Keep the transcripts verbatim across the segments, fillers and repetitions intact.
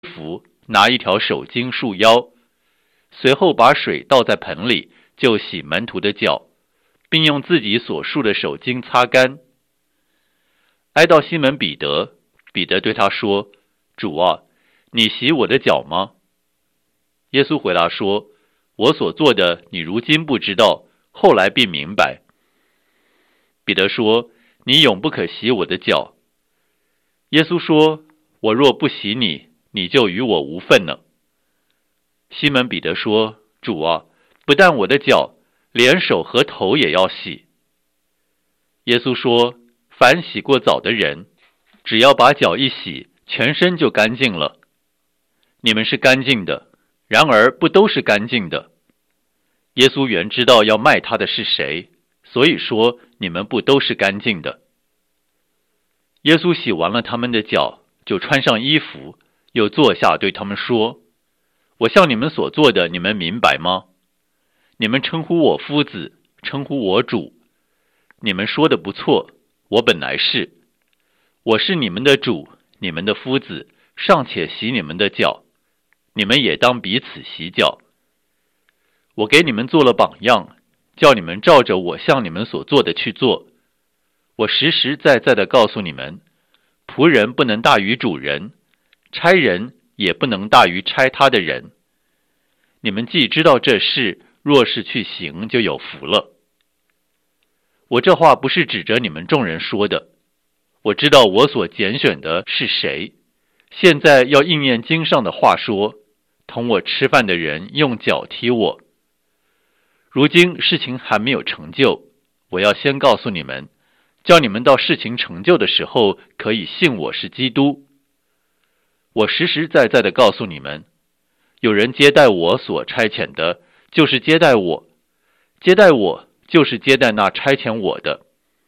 服，拿一条手巾束腰，随后把水倒在盆里，就洗门徒的脚，并用自己所束的手巾擦干。挨到西门彼得，彼得对他说：主啊，你洗我的脚吗？耶稣回答说：我所做的你如今不知道，后来必明白。彼得说：你永不可洗我的脚。耶稣说：我若不洗你，你就与我无分了。西门彼得说：主啊，不但我的脚，连手和头也要洗。耶稣说：凡洗过澡的人，只要把脚一洗，全身就干净了。你们是干净的，然而不都是干净的。耶稣原知道要卖他的是谁，所以说你们不都是干净的。耶稣洗完了他们的脚，就穿上衣服，又坐下对他们说：我向你们所做的，你们明白吗？你们称呼我夫子，称呼我主，你们说的不错，我本来是。我是你们的主，你们的夫子，尚且洗你们的脚，你们也当彼此洗脚。我给你们做了榜样，叫你们照着我向你们所做的去做。我实实在在地告诉你们，仆人不能大于主人，差人也不能大于差他的人。你们既知道这事，若是去行，就有福了。我这话不是指着你们众人说的，我知道我所拣选的是谁。现在要应验经上的话说，同我吃饭的人用脚踢我。如今事情还没有成就，我要先告诉你们，叫你们到事情成就的时候，可以信我是基督。我实实在在地告诉你们，有人接待我所差遣的，就是接待我；接待我，就是接待那差遣我的。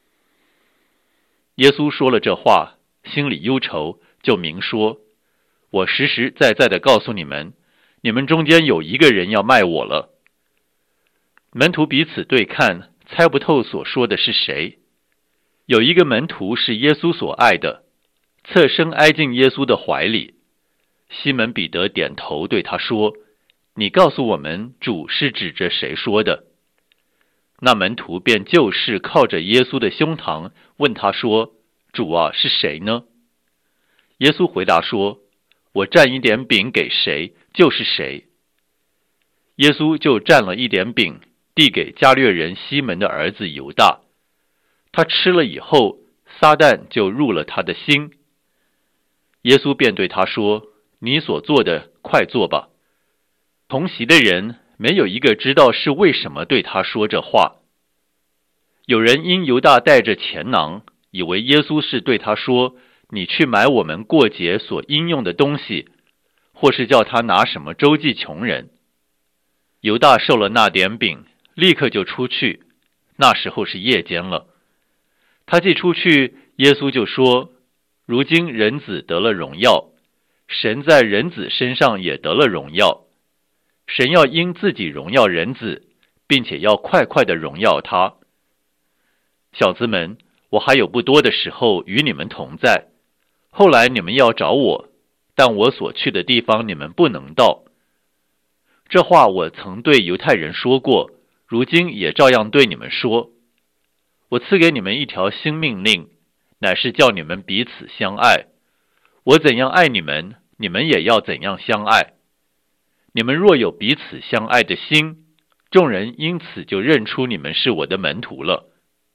耶稣说了这话，心里忧愁，就明说：我实实在在地告诉你们，你们中间有一个人要卖我了。门徒彼此对看，猜不透所说的是谁。有一个门徒是耶稣所爱的，侧身挨进耶稣的怀里。西门彼得点头对他说：你告诉我们，主是指着谁说的？那门徒便就事靠着耶稣的胸膛，问他说：主啊，是谁呢？耶稣回答说：我蘸一点饼给谁，就是谁。耶稣就蘸了一点饼，递给加略人西门的儿子犹大。他吃了以后，撒旦就入了他的心。耶稣便对他说：你所做的，快做吧。同席的人没有一个知道是为什么对他说这话。有人因犹大带着钱囊，以为耶稣是对他说：你去买我们过节所应用的东西，或是叫他拿什么周济穷人。犹大受了那点饼，立刻就出去，那时候是夜间了。他既出去，耶稣就说：如今人子得了荣耀，神在人子身上也得了荣耀。神要因自己荣耀人子，并且要快快地荣耀他。小子们，我还有不多的时候与你们同在，后来你们要找我，但我所去的地方你们不能到。这话我曾对犹太人说过，如今也照样对你们说。我赐给你们一条新命令，乃是叫你们彼此相爱。我怎样爱你们，你们也要怎样相爱。你们若有彼此相爱的心，众人因此就认出你们是我的门徒了。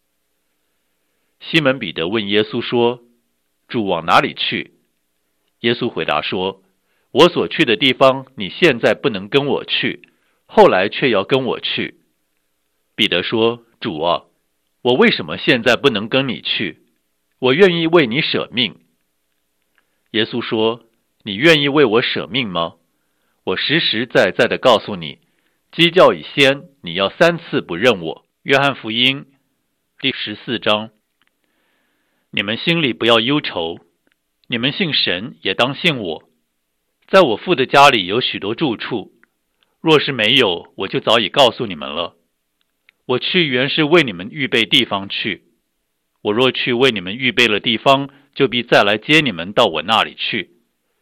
西门彼得问耶稣说：主往哪里去？耶稣回答说：我所去的地方，你现在不能跟我去，后来却要跟我去。彼得说：主啊，我为什么现在不能跟你去？我愿意为你舍命。耶稣说：你愿意为我舍命吗？我实实在在地告诉你，鸡叫以先，你要三次不认我。约翰福音第十四章。你们心里不要忧愁，你们信神也当信我。在我父的家里有许多住处，若是没有，我就早已告诉你们了。我去原是为你们预备地方去。我若去为你们预备了地方，就必再来接你们到我那里去。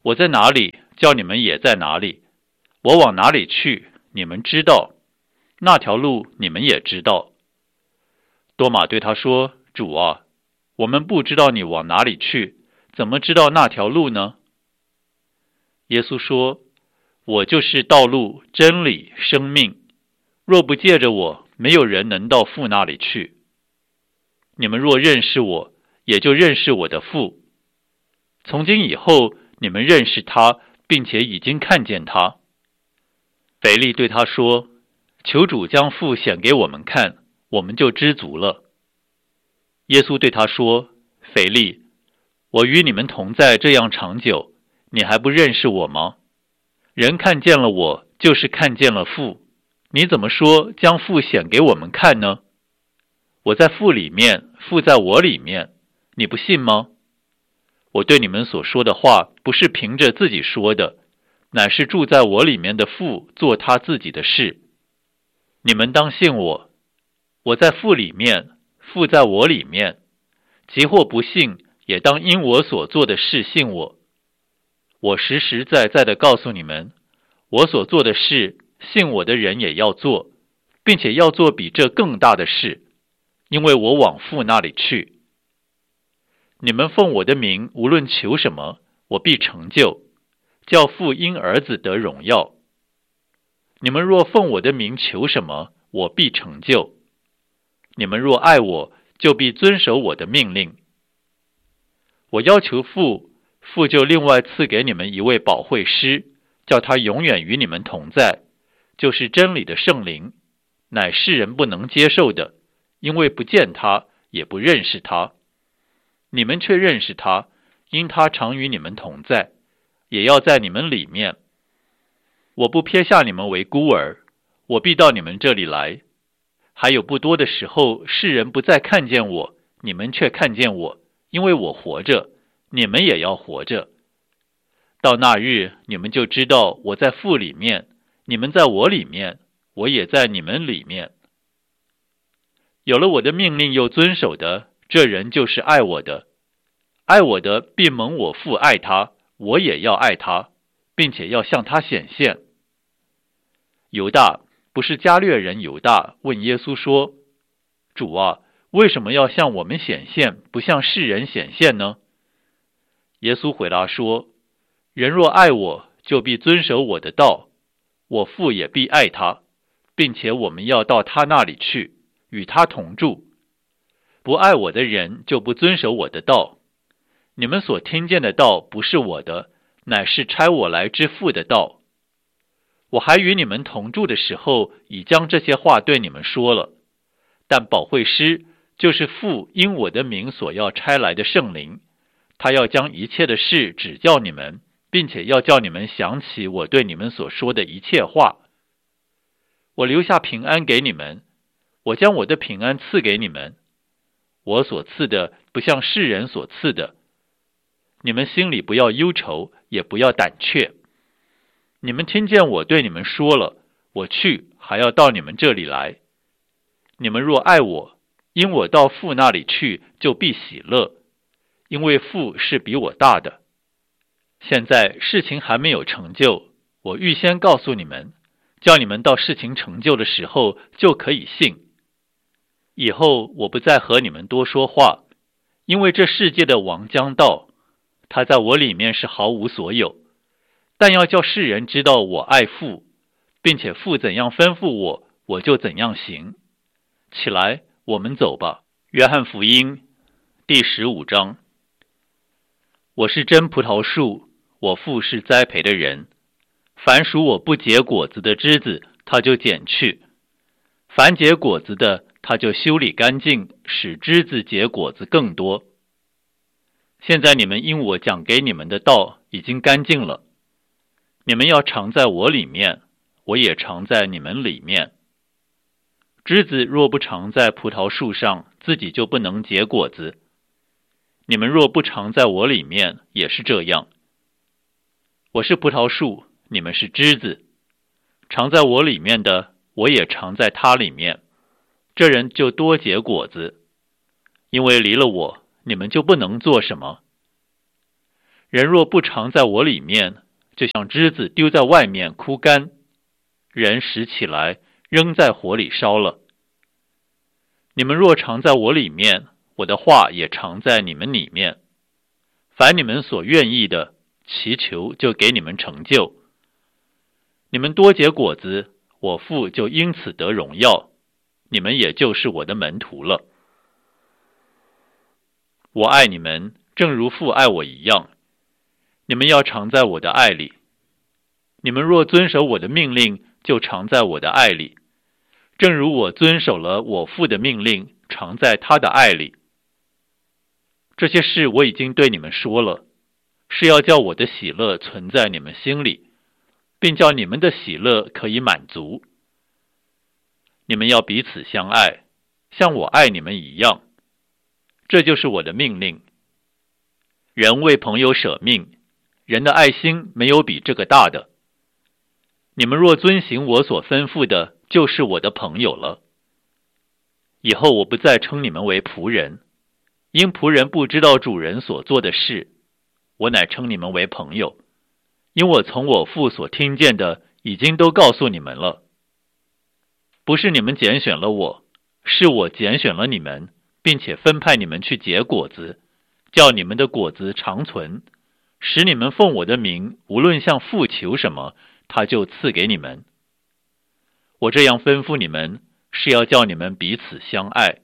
我在哪里，叫你们也在哪里；我往哪里去，你们知道，那条路你们也知道。”多马对他说：“主啊，我们不知道你往哪里去，怎么知道那条路呢？”耶稣说：“我就是道路、真理、生命，若不借着我，没有人能到父那里去。你们若认识我，也就认识我的父。从今以后，你们认识他，并且已经看见他。”腓力对他说：“求主将父显给我们看，我们就知足了。”耶稣对他说：“腓力，我与你们同在这样长久，你还不认识我吗？人看见了我，就是看见了父。你怎么说将父显给我们看呢？我在父里面，父在我里面，你不信吗？我对你们所说的话，不是凭着自己说的，乃是住在我里面的父做他自己的事。你们当信我，我在父里面，父在我里面。即或不信，也当因我所做的事信我。我实实在在的告诉你们，我所做的事，信我的人也要做，并且要做比这更大的事，因为我往父那里去。你们奉我的名无论求什么，我必成就，叫父因儿子得荣耀。你们若奉我的名求什么，我必成就。你们若爱我，就必遵守我的命令。我要求父，父就另外赐给你们一位保惠师，叫他永远与你们同在，就是真理的圣灵，乃世人不能接受的，因为不见他，也不认识他。你们却认识他，因他常与你们同在，也要在你们里面。我不撇下你们为孤儿，我必到你们这里来。还有不多的时候，世人不再看见我，你们却看见我，因为我活着，你们也要活着。到那日，你们就知道我在父里面，你们在我里面，我也在你们里面。有了我的命令又遵守的，这人就是爱我的。爱我的必蒙我父爱他，我也要爱他，并且要向他显现。犹大，不是加略人犹大，问耶稣说：“主啊，为什么要向我们显现，不向世人显现呢？”耶稣回答说：“人若爱我，就必遵守我的道，我父也必爱他，并且我们要到他那里去，与他同住。不爱我的人，就不遵守我的道。你们所听见的道不是我的，乃是差我来之父的道。我还与你们同住的时候，已将这些话对你们说了。但保惠师，就是父因我的名所要差来的圣灵，他要将一切的事指教你们，并且要叫你们想起我对你们所说的一切话。我留下平安给你们，我将我的平安赐给你们。我所赐的，不像世人所赐的。你们心里不要忧愁，也不要胆怯。你们听见我对你们说了，我去，还要到你们这里来。你们若爱我，因我到父那里去，就必喜乐，因为父是比我大的。现在事情还没有成就，我预先告诉你们，叫你们到事情成就的时候就可以信。以后我不再和你们多说话，因为这世界的王将到，他在我里面是毫无所有。但要叫世人知道我爱父，并且父怎样吩咐我，我就怎样行。起来，我们走吧。约翰福音第十五章。我是真葡萄树，我父是栽培的人。凡属我不结果子的枝子，他就剪去；凡结果子的，他就修理干净，使枝子结果子更多。现在你们因我讲给你们的道已经干净了。你们要常在我里面，我也常在你们里面。枝子若不常在葡萄树上，自己就不能结果子。你们若不常在我里面，也是这样。我是葡萄树，你们是枝子。常在我里面的，我也常在他里面。这人就多结果子，因为离了我，你们就不能做什么。 人若不常在我里面，就像枝子丢在外面枯干，人拾起来扔在火里烧了。你们若常在我里面，我的话也常在你们里面。凡你们所愿意的，祈求就给你们成就。你们多结果子，我父就因此得荣耀，你们也就是我的门徒了。我爱你们，正如父爱我一样，你们要常在我的爱里。你们若遵守我的命令，就常在我的爱里，正如我遵守了我父的命令，常在他的爱里。这些事我已经对你们说了，是要叫我的喜乐存在你们心里，并叫你们的喜乐可以满足。你们要彼此相爱，像我爱你们一样，这就是我的命令。人为朋友舍命，人的爱心没有比这个大的。你们若遵行我所吩咐的，就是我的朋友了。以后我不再称你们为仆人，因仆人不知道主人所做的事，我乃称你们为朋友，因我从我父所听见的，已经都告诉你们了。不是你们拣选了我，是我拣选了你们，并且分派你们去结果子，叫你们的果子长存，使你们奉我的名，无论向父求什么，他就赐给你们。我这样吩咐你们，是要叫你们彼此相爱。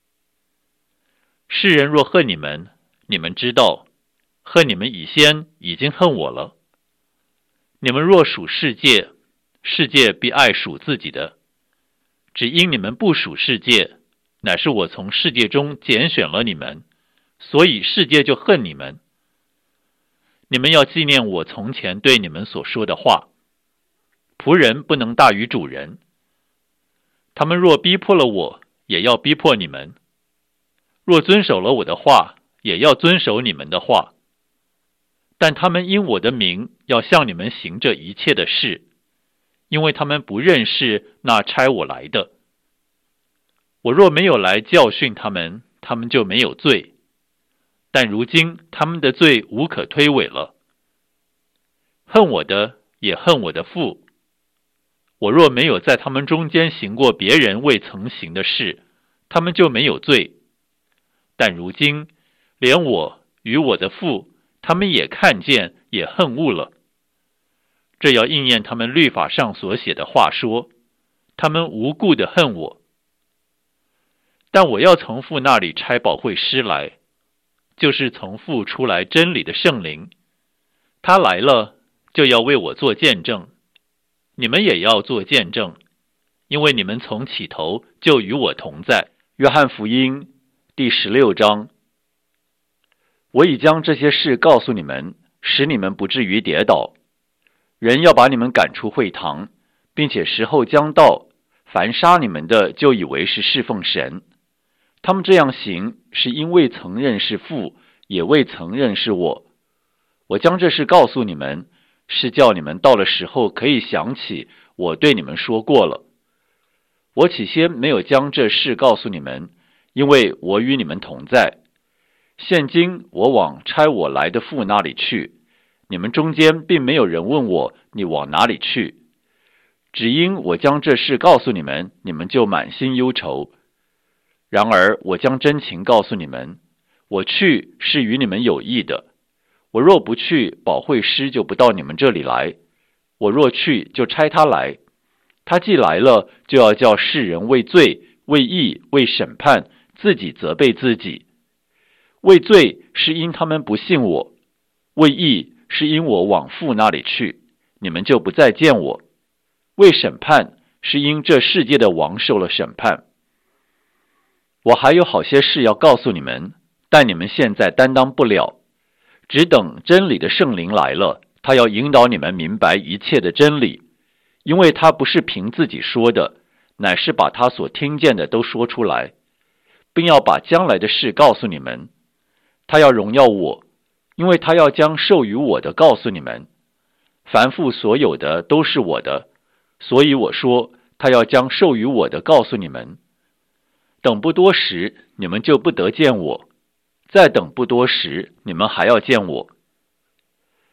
世人若恨你们，你们知道，恨你们以先已经恨我了。你们若属世界，世界必爱属自己的。只因你们不属世界，乃是我从世界中拣选了你们，所以世界就恨你们。你们要纪念我从前对你们所说的话。仆人不能大于主人。他们若逼迫了我，也要逼迫你们；若遵守了我的话，也要遵守你们的话。但他们因我的名要向你们行这一切的事，因为他们不认识那差我来的。我若没有来教训他们，他们就没有罪，但如今他们的罪无可推诿了。恨我的也恨我的父。我若没有在他们中间行过别人未曾行的事，他们就没有罪。但如今连我与我的父，他们也看见，也恨恶了。这要应验他们律法上所写的话说，他们无故的恨我。但我要从父那里差保惠师来，就是从父出来真理的圣灵。他来了，就要为我做见证。你们也要做见证，因为你们从起头就与我同在。约翰福音第十六章。我已将这些事告诉你们，使你们不至于跌倒。人要把你们赶出会堂，并且时候将到，凡杀你们的就以为是侍奉神。他们这样行，是因未曾认识父，也未曾认识我。我将这事告诉你们，是叫你们到了时候可以想起我对你们说过了。我起先没有将这事告诉你们，因为我与你们同在。现今我往差我来的父那里去，你们中间并没有人问我你往哪里去。只因我将这事告诉你们，你们就满心忧愁。然而我将真情告诉你们，我去是与你们有益的。我若不去，保惠师就不到你们这里来；我若去，就差他来。他既来了，就要叫世人为罪、为义、为审判，自己责备自己。为罪是因他们不信我，为义是因我往父那里去，你们就不再见我。为审判是因这世界的王受了审判。我还有好些事要告诉你们，但你们现在担当不了。只等真理的圣灵来了，他要引导你们明白一切的真理，因为他不是凭自己说的，乃是把他所听见的都说出来，并要把将来的事告诉你们。他要荣耀我，因为他要将授予我的告诉你们。凡父所有的都是我的，所以我说他要将授予我的告诉你们。等不多时，你们就不得见我；再等不多时，你们还要见我。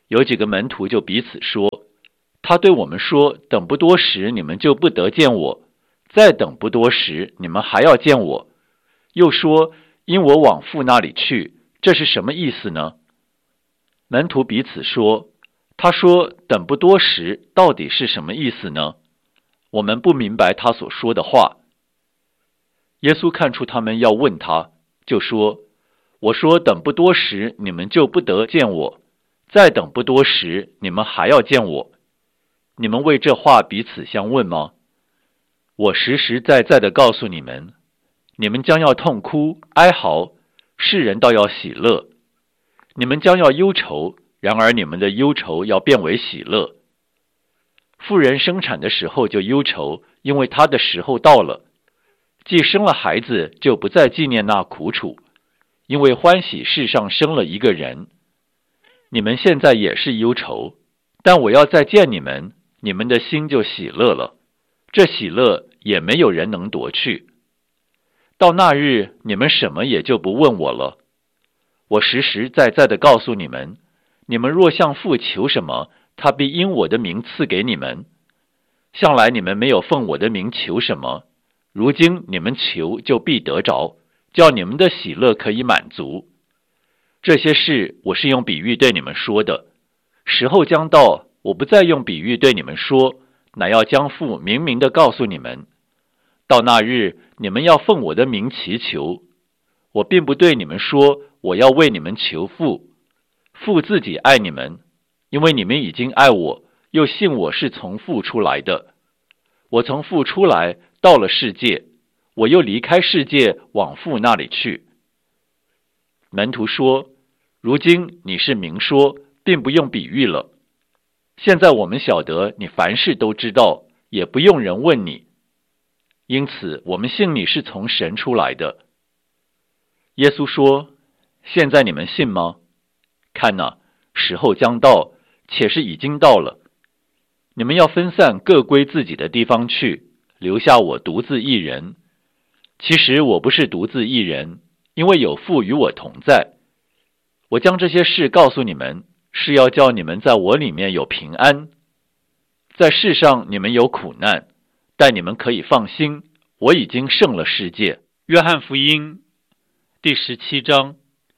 有几个门徒就彼此说，他对我们说，等不多时，你们就不得见我，再等不多时，你们还要见我。又说，因我往父那里去，这是什么意思呢？门徒彼此说，他说等不多时到底是什么意思呢？我们不明白他所说的话。耶稣看出他们要问他，就说，我说等不多时，你们就不得见我，再等不多时，你们还要见我。你们为这话彼此相问吗？我实实在在地告诉你们，你们将要痛哭哀嚎，世人倒要喜乐。你们将要忧愁，然而你们的忧愁要变为喜乐。妇人生产的时候就忧愁，因为她的时候到了。既生了孩子，就不再纪念那苦楚，因为欢喜世上生了一个人。你们现在也是忧愁，但我要再见你们，你们的心就喜乐了。这喜乐也没有人能夺去。到那日，你们什么也就不问我了。我实实在在地告诉你们，你们若向父求什么，他必因我的名赐给你们。向来你们没有奉我的名求什么，如今你们求就必得着，叫你们的喜乐可以满足。这些事我是用比喻对你们说的，时候将到，我不再用比喻对你们说，乃要将父明明地告诉你们。到那日，你们要奉我的名祈求。我并不对你们说，我要为你们求父，父自己爱你们，因为你们已经爱我，又信我是从父出来的。我从父出来，到了世界，我又离开世界，往父那里去。门徒说，如今你是明说，并不用比喻了。现在我们晓得你凡事都知道，也不用人问你。因此我们信你是从神出来的。耶稣说，现在你们信吗？看哪，时候将到，且是已经到了。你们要分散，各归自己的地方去，留下我独自一人。其实我不是独自一人，因为有父与我同在。我将这些事告诉你们，是要叫你们在我里面有平安。在世上你们有苦难，但你们可以放心，我已经胜了世界。约翰福音第十七章。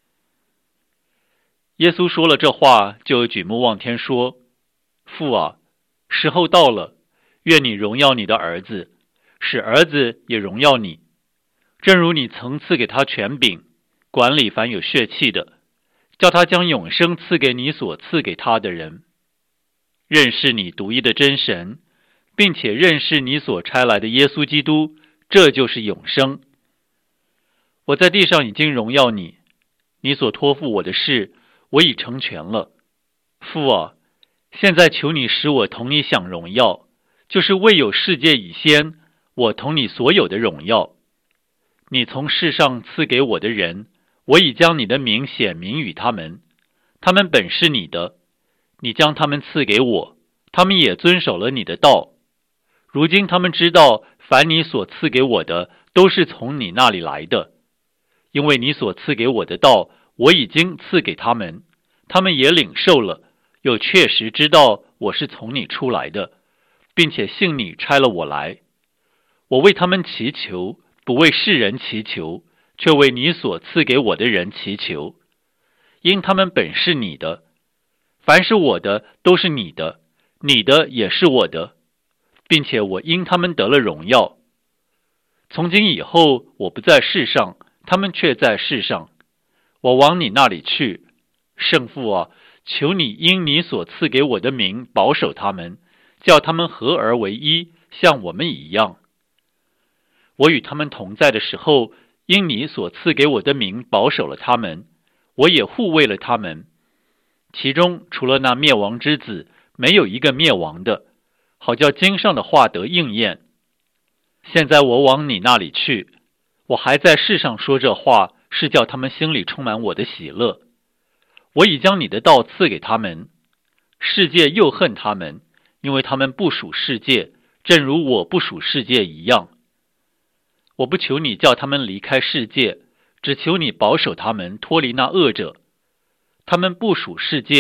耶稣说了这话，就举目望天说，父啊，时候到了，愿你荣耀你的儿子，使儿子也荣耀你，正如你曾赐给他权柄，管理凡有血气的，叫他将永生赐给你所赐给他的人。认识你独一的真神，并且认识你所差来的耶稣基督，这就是永生。我在地上已经荣耀你，你所托付我的事，我已成全了。父啊，现在求你使我同你享荣耀，就是未有世界以先，我同你所有的荣耀。你从世上赐给我的人，我已将你的名显明与他们，他们本是你的，你将他们赐给我，他们也遵守了你的道。如今他们知道，凡你所赐给我的，都是从你那里来的。因为你所赐给我的道，我已经赐给他们，他们也领受了，又确实知道我是从你出来的，并且信你差了我来。我为他们祈求，不为世人祈求，却为你所赐给我的人祈求，因他们本是你的。凡是我的，都是你的，你的也是我的，并且我因他们得了荣耀。从今以后，我不在世上，他们却在世上。我往你那里去，圣父啊，求你因你所赐给我的名保守他们，叫他们合而为一，像我们一样。我与他们同在的时候，因你所赐给我的名保守了他们，我也护卫了他们。其中除了那灭亡之子，没有一个灭亡的，好叫经上的话得应验。现在我往你那里去，我还在世上说这话，是叫他们心里充满我的喜乐。我已将你的道赐给他们，世界又恨他们，因为他们不属世界，正如我不属世界一样。我不求你叫他们离开世界，只求你保守他们脱离那恶者。他们不属世界，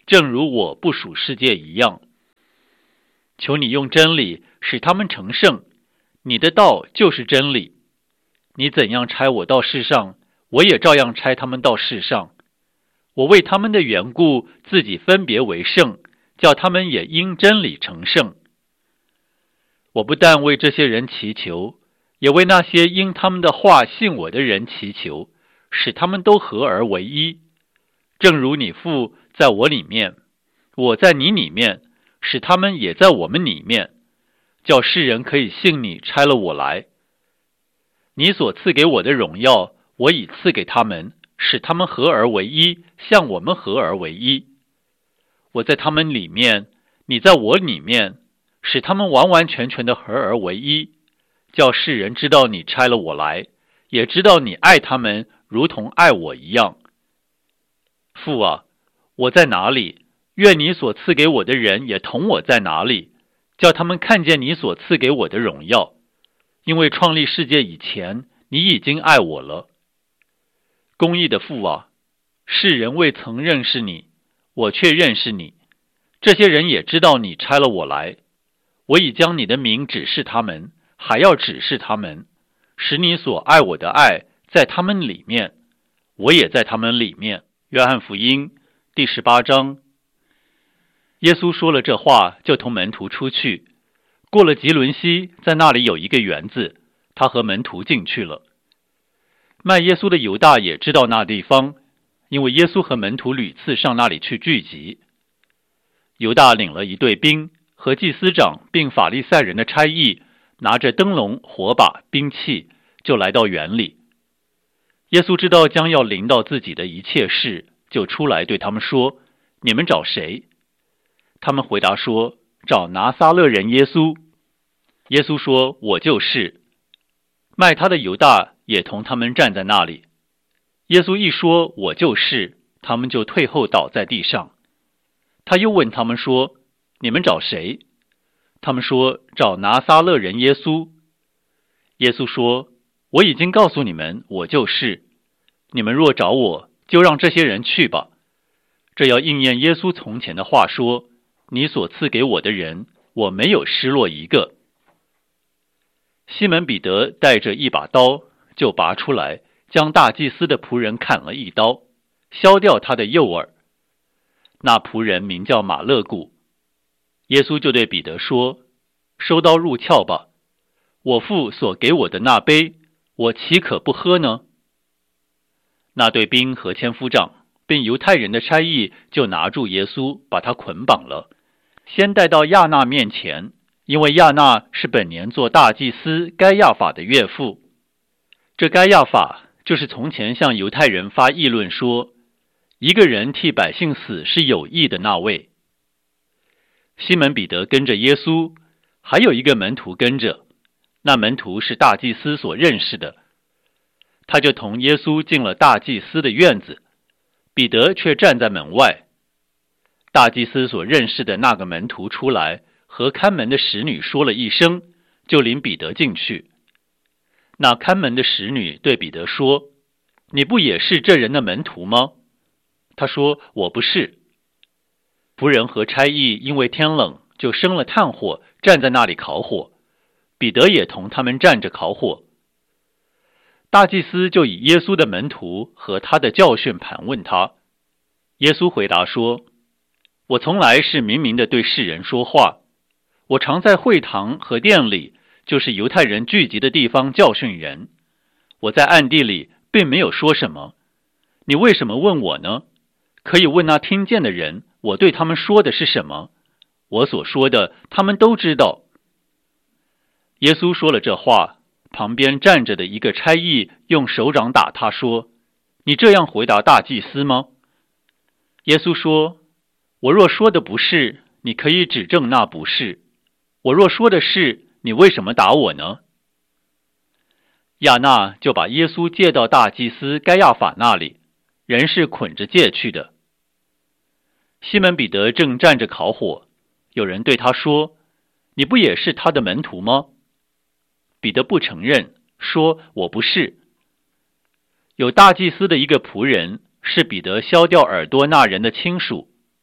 正如我不属世界一样。求你用真理使他们成圣，你的道就是真理。你怎样差我到世上，我也照样差他们到世上。我为他们的缘故，自己分别为圣，叫他们也因真理成圣。我不但为这些人祈求，也为那些因他们的话信我的人祈求，使他们都合而为一。正如你父在我里面，我在你里面，使他们也在我们里面，叫世人可以信你差了我来。你所赐给我的荣耀，我已赐给他们，使他们合而为一，像我们合而为一。我在他们里面，你在我里面，使他们完完全全的合而为一，叫世人知道你差了我来，也知道你爱他们如同爱我一样。父啊，我在哪里，愿你所赐给我的人也同我在哪里，叫他们看见你所赐给我的荣耀。因为创立世界以前，你已经爱我了。公义的父啊，世人未曾认识你，我却认识你。这些人也知道你差了我来。我已将你的名指示他们，还要指示他们，使你所爱我的爱在他们里面，我也在他们里面。约翰福音第十八章。耶稣说了这话，就同门徒出去，过了吉伦西，在那里有一个园子，他和门徒进去了。卖耶稣的犹大也知道那地方，因为耶稣和门徒屡次上那里去聚集。犹大领了一队兵，和祭司长并法利赛人的差役，拿着灯笼、火把、兵器，就来到园里。耶稣知道将要临到自己的一切事，就出来对他们说：你们找谁？他们回答说：找拿撒勒人耶稣。耶稣说：我就是。卖他的犹大也同他们站在那里。耶稣一说我就是，他们就退后倒在地上。他又问他们说：你们找谁？他们说：找拿撒勒人耶稣。耶稣说：我已经告诉你们，我就是。你们若找我，就让这些人去吧。这要应验耶稣从前的话说：你所赐给我的人，我没有失落一个。西门彼得带着一把刀，就拔出来，将大祭司的仆人砍了一刀，削掉他的右耳。那仆人名叫马勒古。耶稣就对彼得说：收刀入鞘吧。我父所给我的那杯，我岂可不喝呢？那队兵和千夫长并犹太人的差役就拿住耶稣，把他捆绑了，先带到亚那面前，因为亚那是本年做大祭司该亚法的岳父。这该亚法就是从前向犹太人发议论说，一个人替百姓死是有益的那位。西门彼得跟着耶稣，还有一个门徒跟着，那门徒是大祭司所认识的。他就同耶稣进了大祭司的院子，彼得却站在门外。大祭司所认识的那个门徒出来，和看门的使女说了一声，就领彼得进去。那看门的使女对彼得说：你不也是这人的门徒吗？他说：我不是。仆人和差役因为天冷，就生了炭火，站在那里烤火。彼得也同他们站着烤火。大祭司就以耶稣的门徒和他的教训盘问他。耶稣回答说：我从来是明明的对世人说话，我常在会堂和殿里，就是犹太人聚集的地方教训人。我在暗地里并没有说什么。你为什么问我呢？可以问那听见的人，我对他们说的是什么？我所说的，他们都知道。耶稣说了这话，旁边站着的一个差役用手掌打他说：你这样回答大祭司吗？耶稣说：我若说的不是，你可以指证那不是；我若说的是，你为什么打我呢？亚那就把耶稣借到大祭司该亚法那里，人是捆着借去的。西门彼得正站着烤火，有人对他说：你不也是他的门徒吗？彼得不承认，说：我不是。有大祭司的一个仆人，是彼得削掉耳朵那人的亲属，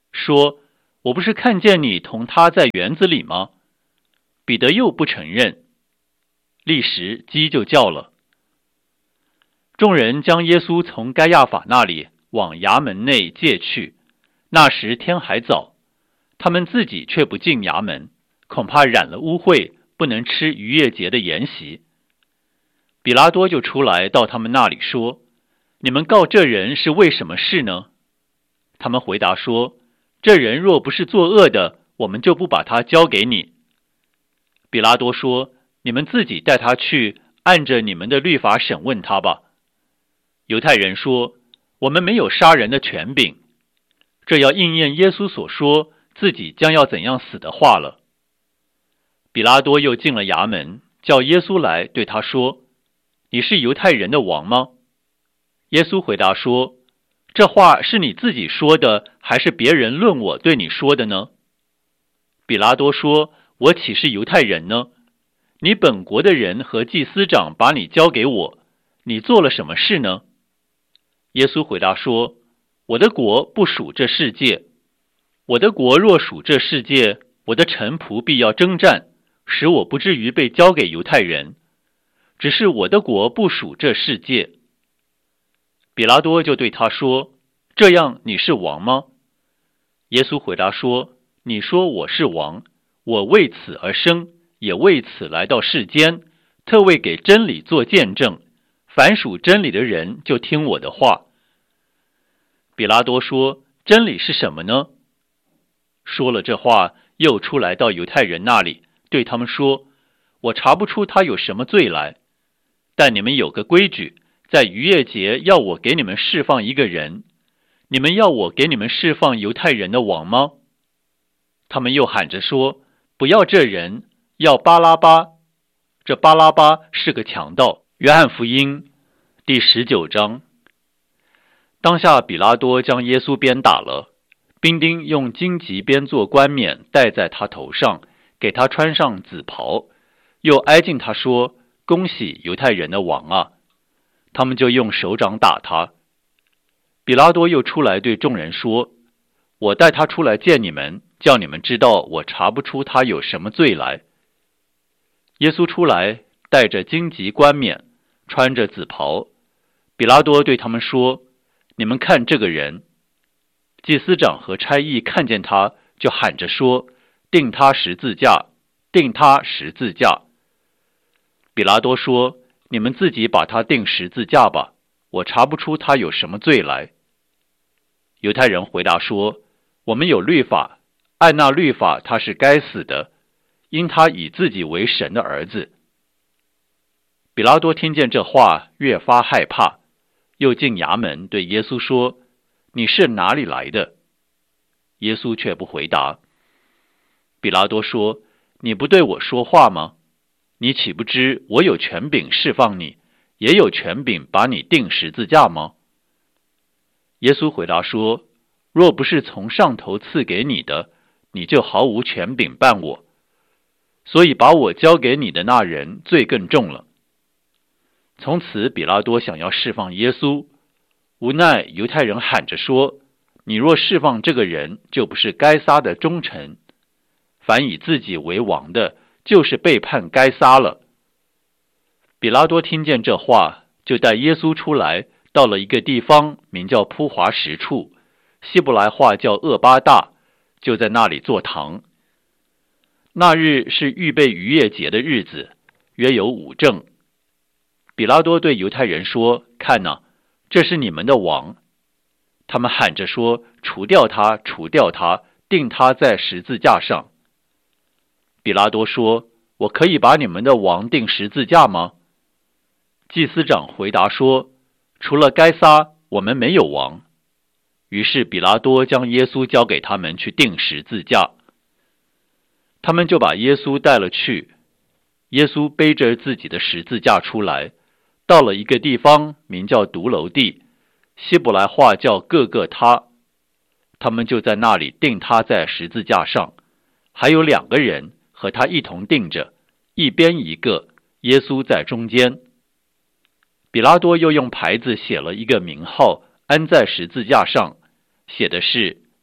说：“我不是看见你同他在园子里吗？”彼得又不承认，立时鸡就叫了。众人将耶稣从该亚法那里往衙门内借去，那时天还早，他们自己却不进衙门，恐怕染了污秽，不能吃逾越节的筵席。比拉多就出来到他们那里说：“你们告这人是为什么事呢？”他们回答说：“这人若不是作恶的，我们就不把他交给你。”比拉多说：“你们自己带他去，按着你们的律法审问他吧。”犹太人说：“我们没有杀人的权柄。”这要应验耶稣所说自己将要怎样死的话了。比拉多又进了衙门，叫耶稣来，对他说：“你是犹太人的王吗？”耶稣回答说：“这话是你自己说的，还是别人论我对你说的呢？”比拉多说：“我岂是犹太人呢？你本国的人和祭司长把你交给我，你做了什么事呢？”耶稣回答说：“我的国不属这世界。我的国若属这世界，我的臣仆必要征战，使我不至于被交给犹太人。只是我的国不属这世界。”比拉多就对他说：“这样你是王吗？”耶稣回答说：“你说我是王，我为此而生，也为此来到世间，特为给真理做见证。凡属真理的人就听我的话。”比拉多说：“真理是什么呢？”说了这话，又出来到犹太人那里，对他们说：“我查不出他有什么罪来，但你们有个规矩，在逾越节要我给你们释放一个人，你们要我给你们释放犹太人的王吗？”他们又喊着说：“不要这人，要巴拉巴。”这巴拉巴是个强盗。约翰福音第十九章。当下比拉多将耶稣鞭打了，兵丁用荆棘编作冠冕戴在他头上，给他穿上紫袍，又挨近他说：“恭喜犹太人的王啊！”他们就用手掌打他。比拉多又出来对众人说：“我带他出来见你们，叫你们知道我查不出他有什么罪来。”耶稣出来，戴着荆棘冠冕，穿着紫袍。比拉多对他们说：“你们看这个人。”祭司长和差役看见他，就喊着说：“钉他十字架，钉他十字架。”比拉多说：“你们自己把他钉十字架吧，我查不出他有什么罪来。”犹太人回答说：“我们有律法，按那律法他是该死的，因他以自己为神的儿子。”比拉多听见这话，越发害怕，又进衙门对耶稣说：“你是哪里来的？”耶稣却不回答。比拉多说：“你不对我说话吗？你岂不知我有权柄释放你，也有权柄把你钉十字架吗？”耶稣回答说：“若不是从上头赐给你的，你就毫无权柄办我。所以把我交给你的那人罪更重了。”从此比拉多想要释放耶稣，无奈犹太人喊着说：“你若释放这个人，就不是该撒的忠臣。凡以自己为王的，就是背叛该撒了。”比拉多听见这话，就带耶稣出来，到了一个地方，名叫铺华石处，希伯来话叫厄巴大，就在那里坐堂。那日是预备逾越节的日子，约有五正。比拉多对犹太人说：“看哪，这是你们的王。”他们喊着说：“除掉他，除掉他，钉他在十字架上。”比拉多说：“我可以把你们的王钉十字架吗？”祭司长回答说：“除了该撒，我们没有王。”于是比拉多将耶稣交给他们去钉十字架。他们就把耶稣带了去。耶稣背着自己的十字架出来，到了一个地方，名叫独楼地，希伯来话叫各各他。他们就在那里钉他在十字架上，还有两个人和他一同钉着，一边一个，耶稣在中间。比拉多又用牌子写了一个名号，安在十字架上，写的是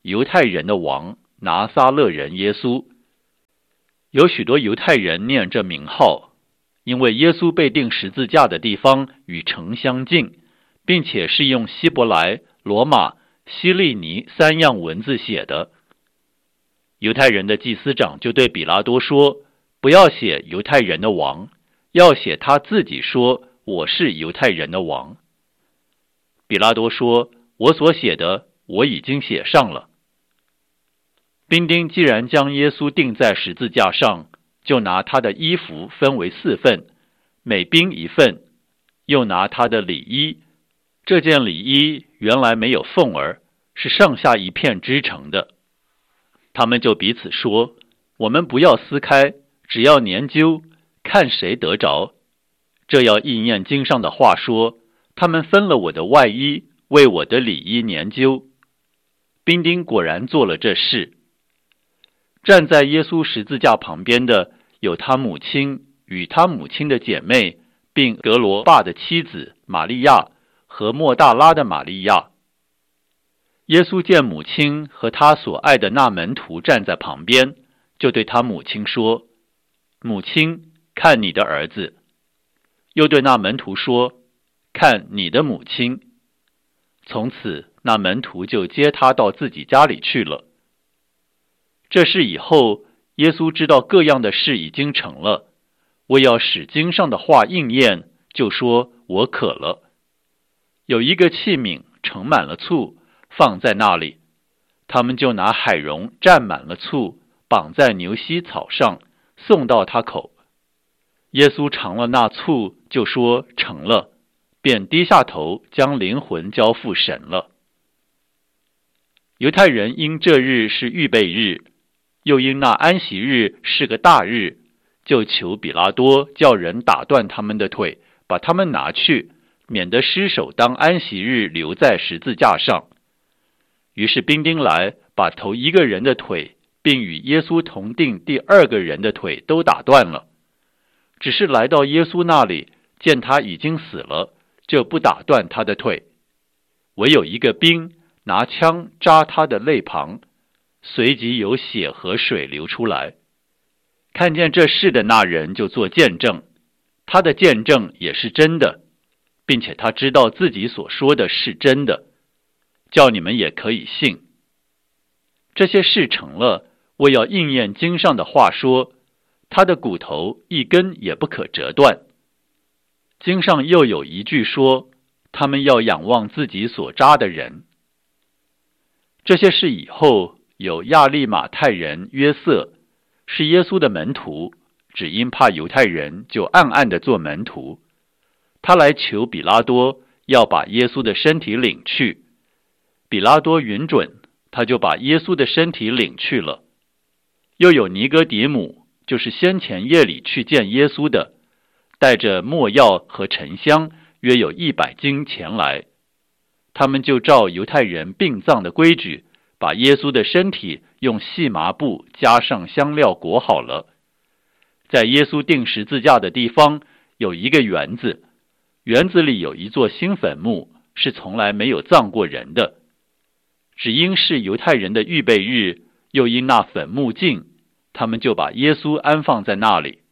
犹太人的王，拿撒勒人耶稣。有许多犹太人念这名号，因为耶稣被钉十字架的地方与城相近，并且是用希伯来、罗马、希利尼三样文字写的。犹太人的祭司长就对比拉多说，不要写犹太人的王，要写他自己说，我是犹太人的王。比拉多说，我所写的我已经写上了。兵丁既然将耶稣钉在十字架上，就拿他的衣服分为四份，每兵一份，又拿他的里衣。这件里衣原来没有缝儿，是上下一片织成的。他们就彼此说，我们不要撕开，只要研究，看谁得着。这要应验经上的话说，他们分了我的外衣，为我的里衣研究。兵丁果然做了这事。站在耶稣十字架旁边的有他母亲与他母亲的姐妹，并格罗巴的妻子玛利亚和莫大拉的玛利亚。耶稣见母亲和他所爱的那门徒站在旁边，就对他母亲说，母亲，看你的儿子。又对那门徒说，看你的母亲。从此那门徒就接他到自己家里去了。这事以后，耶稣知道各样的事已经成了，为要使经上的话应验，就说，我渴了。有一个器皿盛满了醋，放在那里，他们就拿海蓉蘸满了醋，绑在牛膝草上，送到他口。耶稣尝了那醋，就说，成了，便低下头，将灵魂交付神了。犹太人因这日是预备日，又因那安息日是个大日，就求比拉多叫人打断他们的腿，把他们拿去，免得尸首当安息日留在十字架上。于是兵丁来，把头一个人的腿，并与耶稣同钉第二个人的腿都打断了。只是来到耶稣那里，见他已经死了，就不打断他的腿。唯有一个兵拿枪扎他的肋旁，随即有血和水流出来。看见这事的那人就做见证，他的见证也是真的，并且他知道自己所说的是真的，叫你们也可以信。这些事成了，为要应验经上的话说，他的骨头一根也不可折断。经上又有一句说，他们要仰望自己所扎的人。这些事以后，有亚利马太人约瑟，是耶稣的门徒，只因怕犹太人，就暗暗地做门徒。他来求比拉多，要把耶稣的身体领去。比拉多允准，他就把耶稣的身体领去了。又有尼哥底母，就是先前夜里去见耶稣的，带着没药和沉香，约有一百斤前来。他们就照犹太人殡葬的规矩，把耶稣的身体用细麻布加上香料裹好了。在耶稣钉十字架的地方有一个园子，园子里有一座新坟墓，是从来没有葬过人的。只因是犹太人的预备日，又因那坟墓近，他们就把耶稣安放在那里。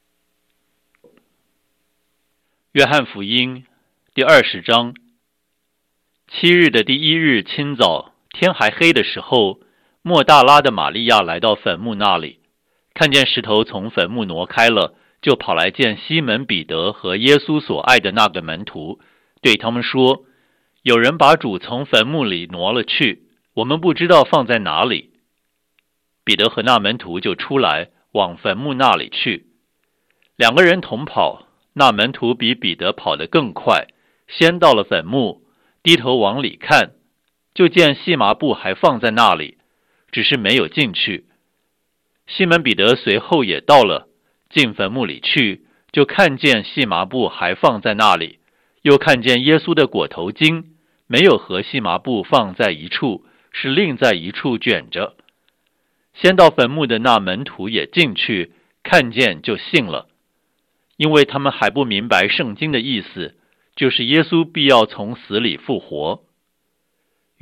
约翰福音第二十章。七日的第一日清早，天还黑的时候，莫大拉的玛利亚来到坟墓那里，看见石头从坟墓挪开了，就跑来见西门彼得和耶稣所爱的那个门徒，对他们说，有人把主从坟墓里挪了去，我们不知道放在哪里。彼得和那门徒就出来，往坟墓那里去。两个人同跑，那门徒比彼得跑得更快，先到了坟墓，低头往里看，就见细麻布还放在那里，只是没有进去。西门彼得随后也到了，进坟墓里去，就看见细麻布还放在那里，又看见耶稣的裹头巾没有和细麻布放在一处，是另在一处卷着。先到坟墓的那门徒也进去，看见就信了，因为他们还不明白圣经的意思，就是耶稣必要从死里复活。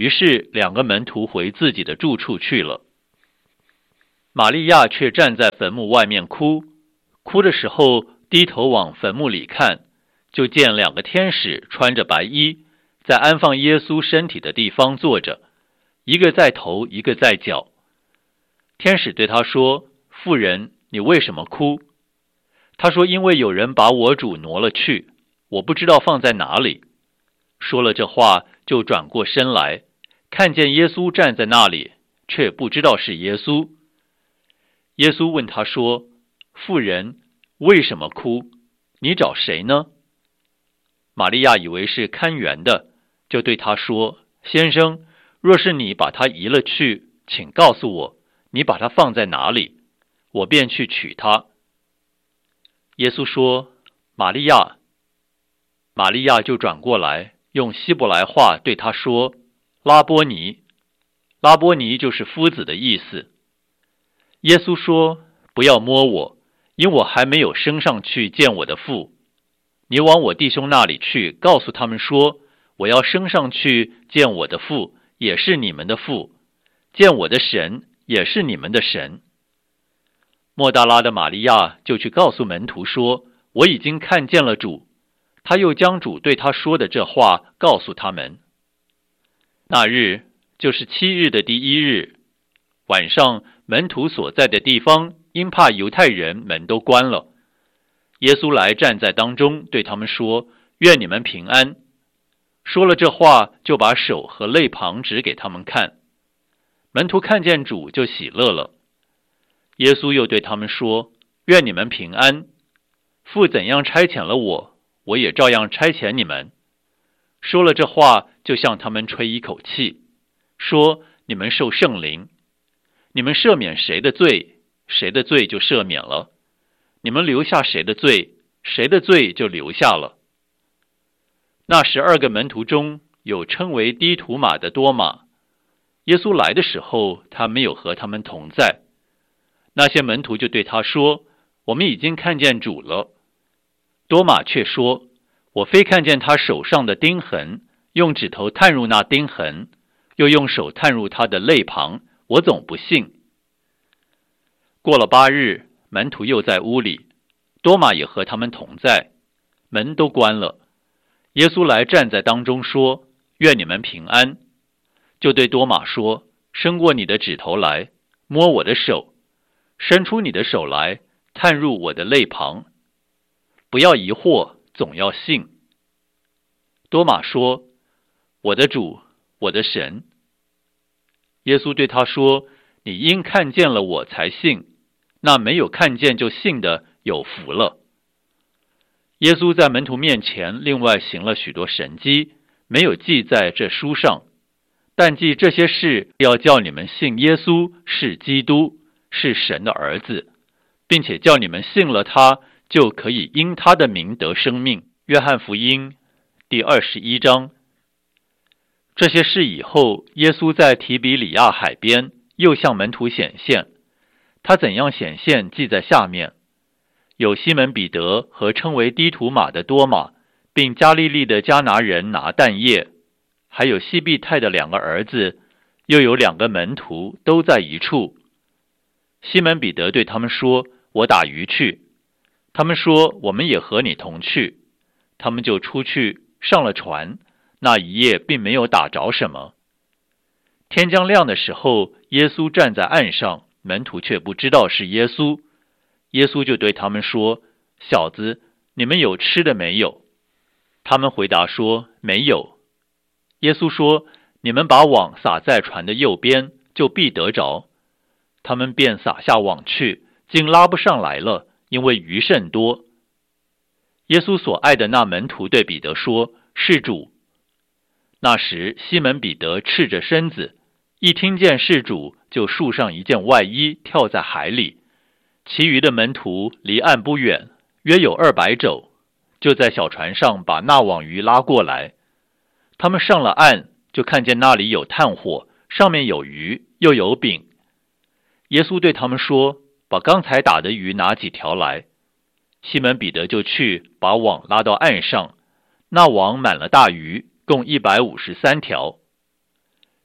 于是两个门徒回自己的住处去了。玛利亚却站在坟墓外面哭，哭的时候低头往坟墓里看，就见两个天使穿着白衣，在安放耶稣身体的地方坐着，一个在头，一个在脚。天使对他说：妇人，你为什么哭？他说：因为有人把我主挪了去，我不知道放在哪里。说了这话，就转过身来，看见耶稣站在那里，却不知道是耶稣。耶稣问他说：妇人，为什么哭？你找谁呢？玛利亚以为是看园的，就对他说：先生，若是你把他移了去，请告诉我，你把他放在哪里，我便去取他。耶稣说：玛利亚。玛利亚就转过来，用希伯来话对他说：拉波尼。拉波尼就是夫子的意思。耶稣说：不要摸我，因我还没有升上去见我的父。你往我弟兄那里去，告诉他们说，我要升上去见我的父，也是你们的父，见我的神，也是你们的神。莫大拉的玛利亚就去告诉门徒说：我已经看见了主。他又将主对他说的这话告诉他们。那日就是七日的第一日晚上，门徒所在的地方因怕犹太人，门都关了。耶稣来站在当中，对他们说：愿你们平安。说了这话，就把手和肋旁指给他们看。门徒看见主就喜乐了。耶稣又对他们说：愿你们平安。父怎样差遣了我，我也照样差遣你们。说了这话，就向他们吹一口气，说：你们受圣灵。你们赦免谁的罪，谁的罪就赦免了；你们留下谁的罪，谁的罪就留下了。那十二个门徒中有称为低土马的多马，耶稣来的时候，他没有和他们同在。那些门徒就对他说：我们已经看见主了。多马却说：我非看见他手上的钉痕，用指头探入那钉痕，又用手探入他的肋旁，我总不信。过了八日，门徒又在屋里，多马也和他们同在，门都关了。耶稣来站在当中说：愿你们平安。就对多马说：伸过你的指头来，摸我的手，伸出你的手来，探入我的肋旁。不要疑惑，总要信。多马说：我的主，我的神。耶稣对他说：你因看见了我才信，那没有看见就信的有福了。耶稣在门徒面前另外行了许多神迹，没有记在这书上，但记这些事，要叫你们信耶稣是基督，是神的儿子，并且叫你们信了他，就可以因他的名得生命。约翰福音第二十一章。这些事以后，耶稣在提比里亚海边又向门徒显现。他怎样显现，记在下面。有西门彼得和称为低土马的多马，并加利利的迦拿人拿但业，还有西庇太的两个儿子，又有两个门徒，都在一处。西门彼得对他们说：我打鱼去。他们说：我们也和你同去。他们就出去，上了船，那一夜并没有打着什么。天将亮的时候，耶稣站在岸上，门徒却不知道是耶稣。耶稣就对他们说：小子，你们有吃的没有？他们回答说：没有。耶稣说：你们把网撒在船的右边，就必得着。他们便撒下网去，竟拉不上来了，因为鱼甚多。耶稣所爱的那门徒对彼得说：是主。那时西门彼得赤着身子，一听见是主，就束上一件外衣，跳在海里。其余的门徒离岸不远，约有二百肘，就在小船上把那网鱼拉过来。他们上了岸，就看见那里有炭火，上面有鱼，又有饼。耶稣对他们说：把刚才打的鱼拿几条来。西门彼得就去，把网拉到岸上，那网满了大鱼，共一百五十三条。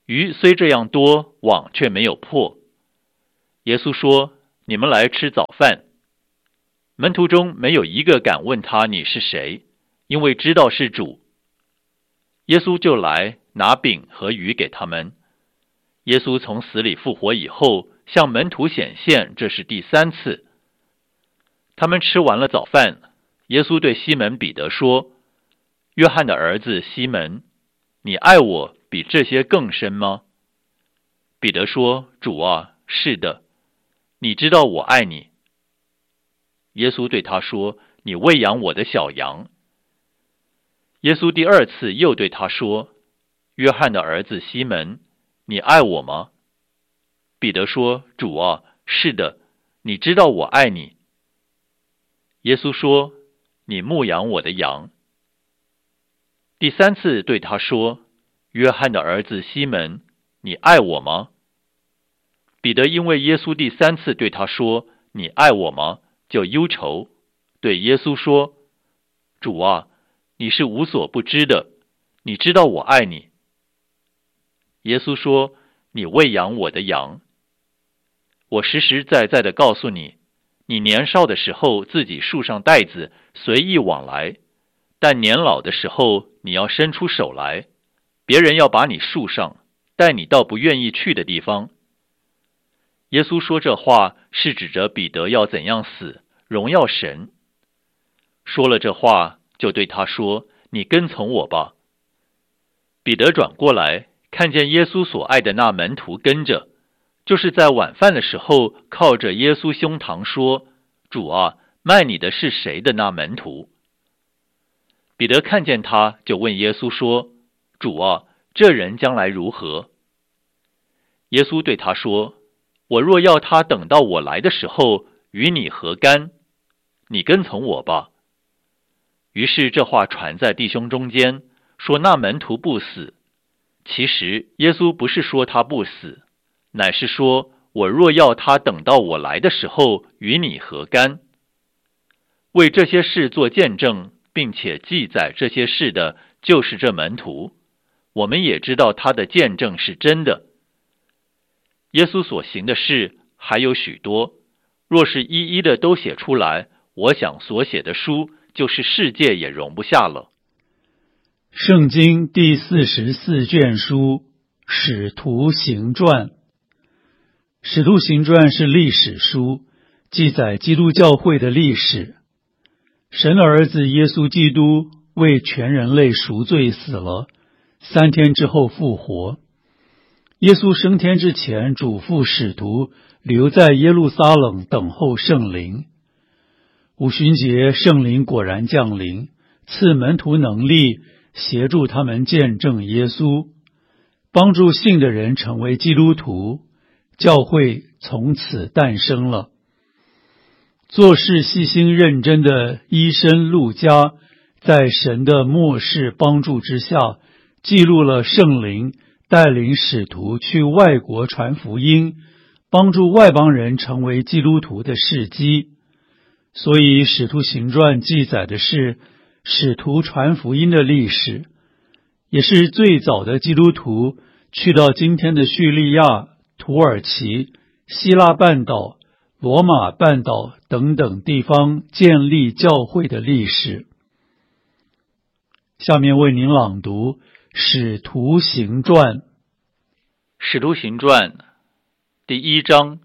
鱼虽这样多，网却没有破。耶稣说：你们来吃早饭。门徒中没有一个敢问他你是谁，因为知道是主。耶稣就来拿饼和鱼给他们。耶稣从死里复活以后，向门徒显现，这是第三次。他们吃完了早饭，耶稣对西门彼得说：约翰的儿子西门，你爱我比这些更深吗？彼得说：主啊，是的，你知道我爱你。耶稣对他说：你喂养我的小羊。耶稣第二次又对他说：约翰的儿子西门，你爱我吗？彼得说：主啊，是的，你知道我爱你。耶稣说：你牧养我的羊。第三次对他说：约翰的儿子西门，你爱我吗？彼得因为耶稣第三次对他说：你爱我吗？就忧愁，对耶稣说：主啊，你是无所不知的，你知道我爱你。耶稣说：你喂养我的羊。我实实在在地告诉你，你年少的时候自己束上带子，随意往来，但年老的时候你要伸出手来，别人要把你束上，带你到不愿意去的地方。耶稣说这话是指着彼得要怎样死，荣耀神。说了这话，就对他说：你跟从我吧。彼得转过来，看见耶稣所爱的那门徒跟着，就是在晚饭的时候靠着耶稣胸膛说：主啊，卖你的是谁的那门徒。彼得看见他，就问耶稣说：主啊，这人将来如何？耶稣对他说：我若要他等到我来的时候，与你何干？你跟从我吧。于是这话传在弟兄中间，说那门徒不死。其实耶稣不是说他不死，乃是说我若要他等到我来的时候，与你何干？为这些事做见证，并且记载这些事的，就是这门徒。我们也知道他的见证是真的。耶稣所行的事还有许多，若是一一的都写出来，我想所写的书，就是世界也容不下了。 圣经第四十四卷书，使徒行传。使徒行传是历史书，记载基督教会的历史。神的儿子耶稣基督为全人类赎罪死了，三天之后复活。耶稣升天之前嘱咐使徒留在耶路撒冷等候圣灵。五旬节圣灵果然降临，赐门徒能力，协助他们见证耶稣，帮助信的人成为基督徒，教会从此诞生了。做事细心认真的医生路加，在神的默示帮助之下，记录了圣灵带领使徒去外国传福音，帮助外邦人成为基督徒的事迹。所以使徒行传记载的是使徒传福音的历史，也是最早的基督徒去到今天的叙利亚、土耳其、希腊半岛、罗马半岛等等地方建立教会的历史。下面为您朗读使徒行传。 使徒行传第一章。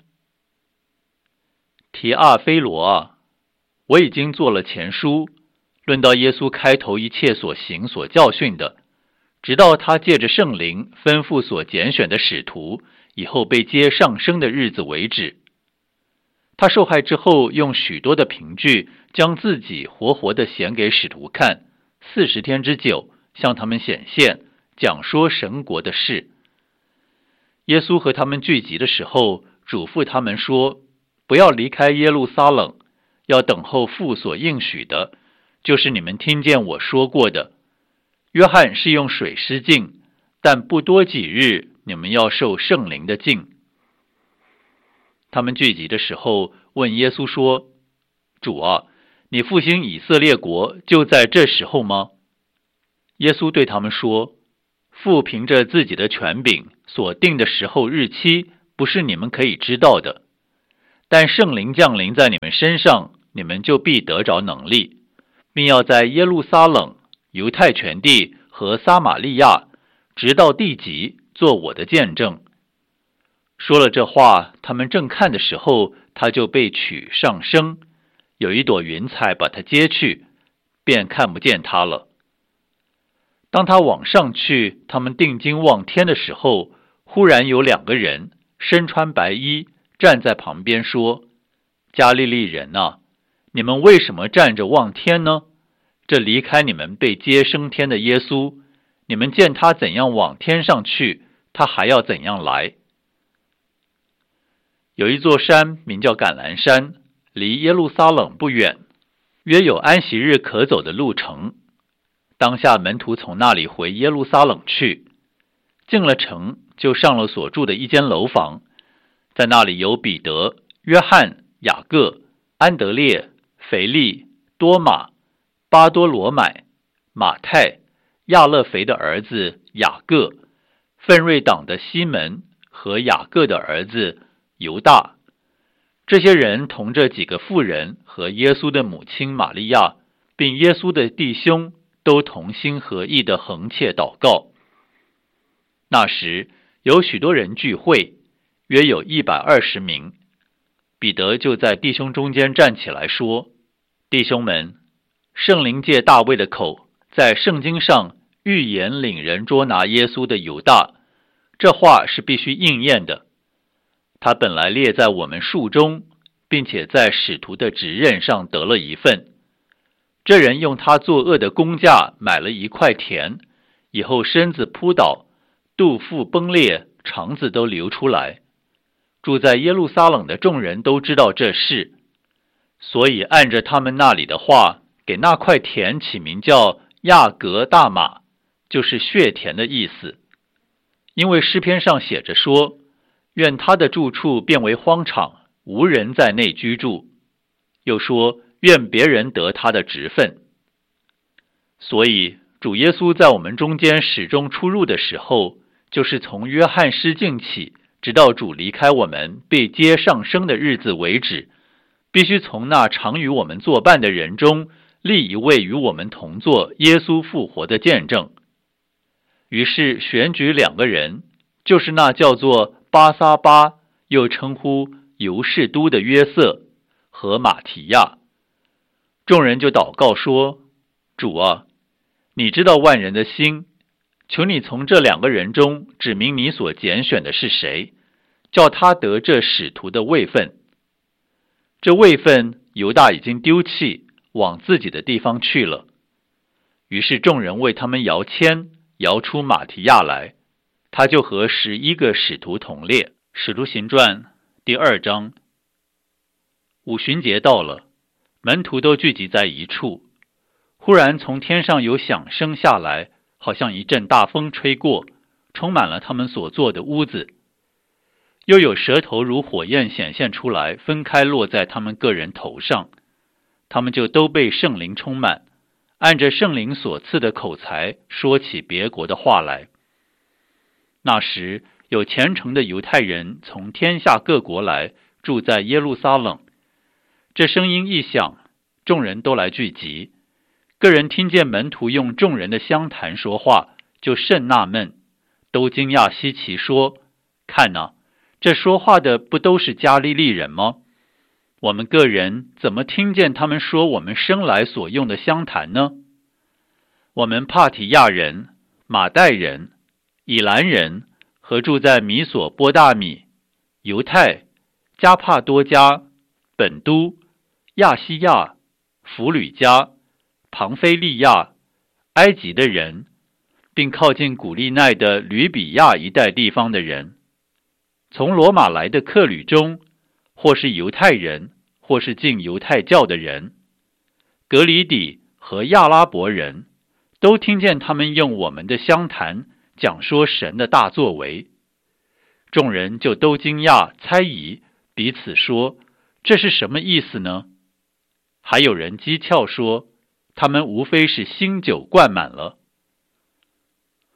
提阿非罗啊，我已经做了前书，论到耶稣开头一切所行所教训的，直到他借着圣灵吩咐所拣选的使徒以后被接上升的日子为止。他受害之后，用许多的凭据将自己活活地显给使徒看，四十天之久，向他们显现，讲说神国的事。耶稣和他们聚集的时候，嘱咐他们说，不要离开耶路撒冷，要等候父所应许的，就是你们听见我说过的。约翰是用水施浸，但不多几日，你们要受圣灵的浸。他们聚集的时候，问耶稣说，主啊，你复兴以色列国就在这时候吗？耶稣对他们说，父凭着自己的权柄所定的时候日期不是你们可以知道的，但圣灵降临在你们身上，你们就必得着能力，并要在耶路撒冷、犹太全地和撒玛利亚，直到地极，做我的见证。说了这话，他们正看的时候，他就被取上升，有一朵云彩把他接去，便看不见他了。当他往上去，他们定睛望天的时候，忽然有两个人身穿白衣站在旁边说：加利利人啊，你们为什么站着望天呢？这离开你们被接升天的耶稣，你们见他怎样往天上去，他还要怎样来。有一座山名叫橄榄山，离耶路撒冷不远，约有安息日可走的路程。当下门徒从那里回耶路撒冷去，进了城，就上了所住的一间楼房，在那里有彼得、约翰、雅各、安德烈、腓力、多马、巴多罗买、马太、亚勒腓的儿子雅各、奋锐党的西门和雅各的儿子犹大。这些人同这几个妇人和耶稣的母亲玛利亚，并耶稣的弟兄，都同心合意地横切祷告。那时有许多人聚会，约有一百二十名。彼得就在弟兄中间站起来说：弟兄们，圣灵借大卫的口，在圣经上预言领人捉拿耶稣的犹大，这话是必须应验的。他本来列在我们数中，并且在使徒的职任上得了一份。这人用他作恶的工价买了一块田，以后身子扑倒，肚腹崩裂，肠子都流出来。住在耶路撒冷的众人都知道这事，所以按着他们那里的话，给那块田起名叫亚格大马，就是血田的意思。因为诗篇上写着说：愿他的住处变为荒场，无人在内居住。又说：愿别人得他的职分。所以主耶稣在我们中间始终出入的时候，就是从约翰失敬起，直到主离开我们被接上升的日子为止，必须从那常与我们作伴的人中立一位与我们同作耶稣复活的见证。于是选举两个人，就是那叫做巴撒巴，又称呼犹士都的约瑟和马提亚。众人就祷告说：主啊，你知道万人的心，求你从这两个人中指明你所拣选的是谁，叫他得这使徒的位分。这位分犹大已经丢弃，往自己的地方去了。于是众人为他们摇签，摇出马提亚来，他就和十一个使徒同列。使徒行传第二章。五旬节到了，门徒都聚集在一处，忽然从天上有响声下来，好像一阵大风吹过，充满了他们所坐的屋子。又有舌头如火焰显现出来，分开落在他们个人头上，他们就都被圣灵充满，按着圣灵所赐的口才说起别国的话来。那时有虔诚的犹太人从天下各国来，住在耶路撒冷。这声音一响，众人都来聚集。个人听见门徒用众人的相谈说话，就甚纳闷，都惊讶稀奇，说：看哪，这说话的不都是加利利人吗？我们个人怎么听见他们说我们生来所用的相谈呢？我们帕提亚人、马代人、以兰人和住在米索波大米、犹太、加帕多家、本都、亚西亚、弗吕家、庞菲利亚、埃及的人，并靠近古利奈的吕比亚一带地方的人，从罗马来的客旅中，或是犹太人，或是进犹太教的人，格里底和亚拉伯人，都听见他们用我们的相谈讲说神的大作为。众人就都惊讶猜疑，彼此说：这是什么意思呢？还有人讥诮说，他们无非是新酒灌满了。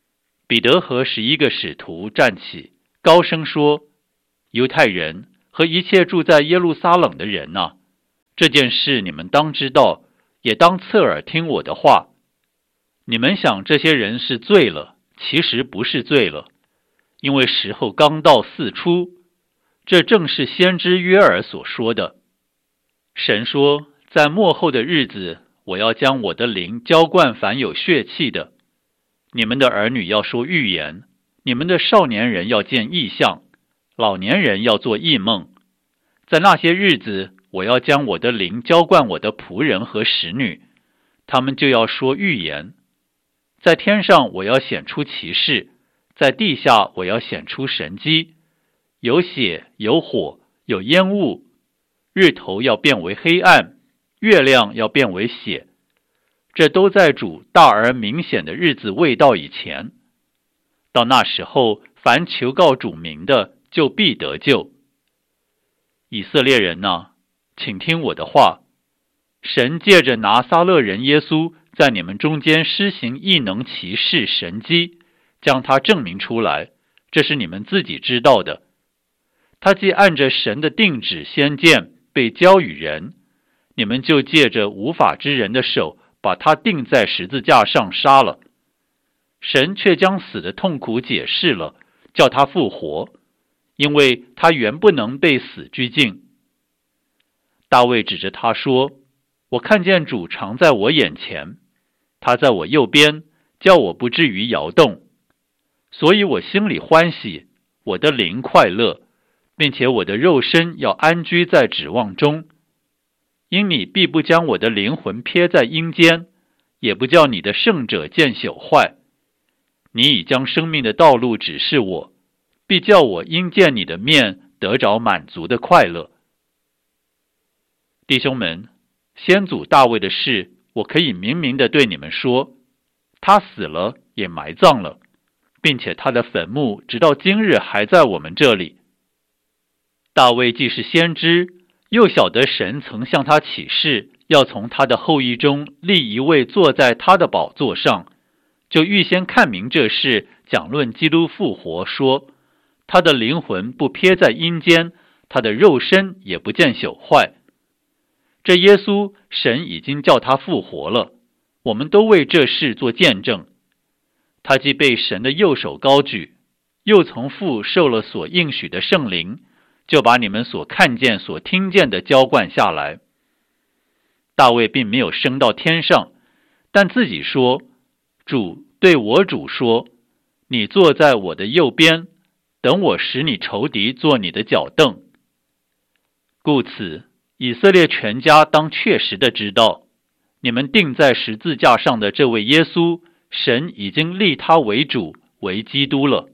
彼得和十一个使徒站起，高声说：犹太人和一切住在耶路撒冷的人哪，这件事你们当知道，也当侧耳听我的话。你们想这些人是醉了，其实不是醉了，因为时候刚到巳初，这正是先知约珥所说的。神说，在末后的日子，我要将我的灵浇灌凡有血气的。你们的儿女要说预言，你们的少年人要见异象，老年人要做异梦。在那些日子，我要将我的灵浇灌我的仆人和使女，他们就要说预言。在天上我要显出奇事，在地下我要显出神迹，有血，有火，有烟雾，日头要变为黑暗，月亮要变为血。这都在主大而明显的日子未到以前。到那时候，凡求告主名的，就必得救。以色列人哪，请听我的话。神借着拿撒勒人耶稣在你们中间施行异能奇事神迹，将他证明出来，这是你们自己知道的。他既按着神的定旨先见被交与人，你们就借着无法之人的手把他钉在十字架上杀了。神却将死的痛苦解释了，叫他复活，因为他原不能被死拘禁。大卫指着他说，我看见主常在我眼前，他在我右边，叫我不至于摇动。所以我心里欢喜，我的灵快乐，并且我的肉身要安居在指望中。因你必不将我的灵魂撇在阴间，也不叫你的圣者见朽坏。你已将生命的道路指示我，必叫我因见你的面得着满足的快乐。弟兄们，先祖大卫的事，我可以明明地对你们说，他死了也埋葬了，并且他的坟墓直到今日还在我们这里。大卫既是先知，又晓得神曾向他启示，要从他的后裔中立一位坐在他的宝座上，就预先看明这事，讲论基督复活，说他的灵魂不撇在阴间，他的肉身也不见朽坏。这耶稣，神已经叫他复活了，我们都为这事做见证。他既被神的右手高举，又从父受了所应许的圣灵，就把你们所看见所听见的浇灌下来。大卫并没有升到天上，但自己说，主对我主说，你坐在我的右边，等我使你仇敌做你的脚凳。故此以色列全家当确实的知道，你们钉在十字架上的这位耶稣，神已经立他为主，为基督了。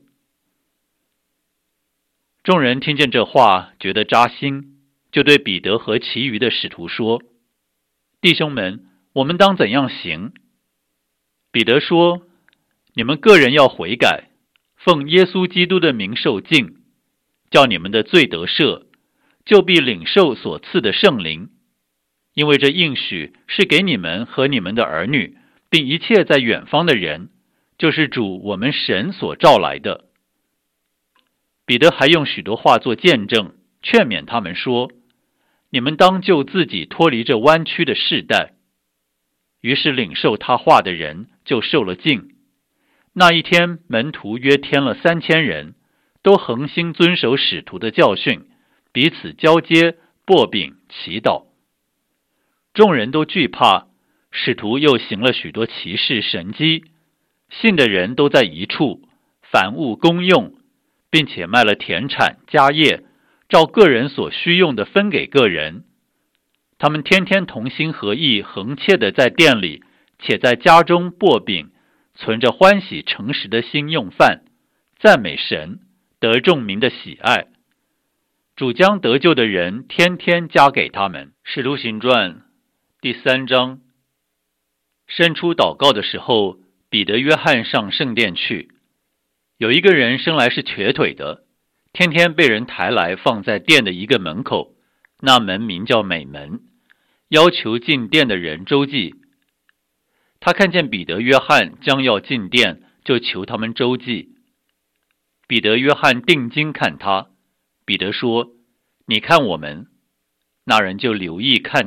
众人听见这话，觉得扎心，就对彼得和其余的使徒说，弟兄们，我们当怎样行？彼得说，你们个人要悔改，奉耶稣基督的名受浸，叫你们的罪得赦，就必领受所赐的圣灵。因为这应许是给你们和你们的儿女，并一切在远方的人，就是主我们神所召来的。彼得还用许多话做见证，劝勉他们说，你们当救自己脱离这弯曲的世代。于是领受他话的人就受了浸。那一天门徒约添了三千人，都恒心遵守使徒的教训，彼此交接，擘饼，祈祷。众人都惧怕，使徒又行了许多奇事神迹，信的人都在一处，凡物公用，并且卖了田产家业，照个人所需用的分给个人。他们天天同心合意，恒切的在店里，且在家中擘饼，存着欢喜诚实的心用饭，赞美神，得众民的喜爱。主将得救的人天天加给他们。使徒行传第三章。伸出祷告的时候，彼得、约翰上圣殿去。有一个人生来是瘸腿的，天天被人抬来放在殿的一个门口，那门名叫美门，要求进殿的人周济。他看见彼得、约翰将要进殿， 就求他们周济。彼得、约翰定睛看他，彼得说：“你看我们。”那人就留意看